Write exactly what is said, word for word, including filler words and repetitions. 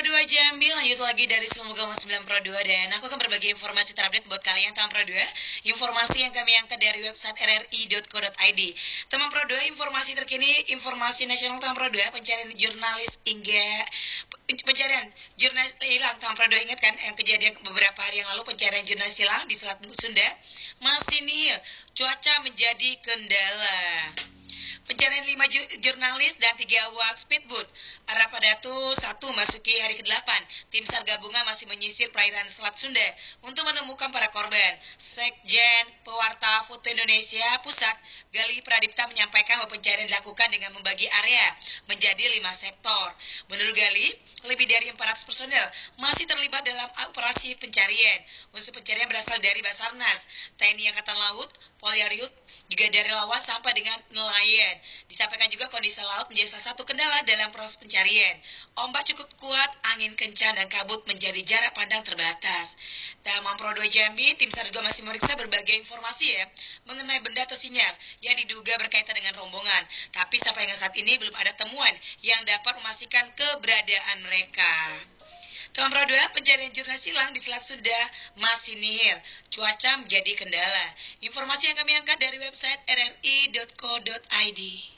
Pro dua Jambi, lanjut lagi dari sembilan koma sembilan Pro dua. Dan aku akan berbagi informasi terupdate buat kalian teman Pro dua. Informasi yang kami angkat dari website r r i dot co dot i d. Teman Pro dua, informasi terkini, informasi nasional teman Pro dua. Pencarian jurnalis hingga pencarian jurnalis hilang teman Pro dua. Ingat kan yang kejadian beberapa hari yang lalu, pencarian jurnalis hilang di Selat Sunda masih nihil. Cuaca menjadi kendala. Pencarian lima jurnalis dan tiga awak speedboat arah Padatu satu masuki hari kedelapan. Tim SAR gabungan masih menyisir perairan Selat Sunda untuk menemukan para korban. Sekjen Pewarta Foto Indonesia Pusat, Gali Pradipta, menyampaikan bahwa pencarian dilakukan dengan membagi area menjadi lima sektor. Menurut Gali, lebih dari empat ratus personel masih terlibat dalam operasi pencarian. Unsur pencarian berasal dari Basarnas, T N I Angkatan Laut, Polri, juga dari lawan sampai dengan nelayan. Disampaikan juga kondisi laut menjadi salah satu kendala dalam proses pencarian. Ombak cukup kuat, angin kencang, dan kabut menjadi jarak pandang terbatas. Taman Pro dua Jambi, tim SAR juga masih memeriksa berbagai informasi ya mengenai benda atau sinyal yang diduga berkaitan dengan rombongan. Tapi sampai dengan saat ini belum ada temuan yang dapat memastikan keberadaan mereka. Teman Pro dua, pencarian jurnalis hilang di Selat Sunda masih nihil. Cuaca menjadi kendala. Informasi yang kami angkat dari website r r i dot co dot i d.